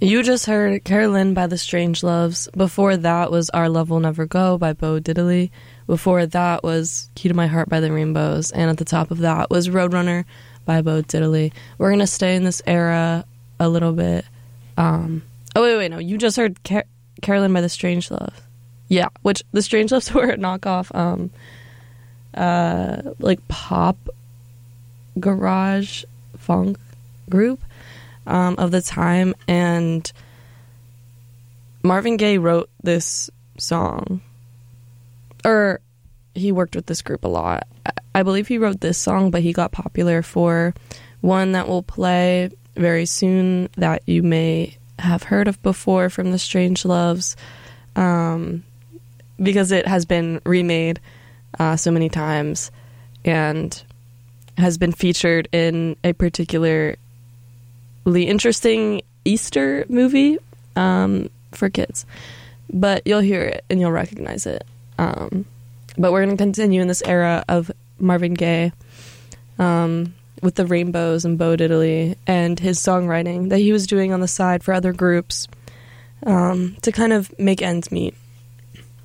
You just heard Carolyn by the Strangeloves. Before that was Our Love Will Never Go by Bo Diddley. Before that was Key to My Heart by the Rainbows. And at the top of that was Roadrunner by Bo Diddley. We're going to stay in this era a little bit. No. You just heard Carolyn by the Strangeloves. Yeah, which the Strangeloves were a knockoff, like pop garage funk group of the time, and Marvin Gaye wrote this song, or he worked with this group a lot. I believe he wrote this song, but he got popular for one that will play very soon that you may have heard of before from the Strangeloves, because it has been remade so many times and has been featured in a particularly interesting Easter movie for kids. But you'll hear it and you'll recognize it. But we're going to continue in this era of Marvin Gaye with the Rainbows and Bo Diddley and his songwriting that he was doing on the side for other groups to kind of make ends meet.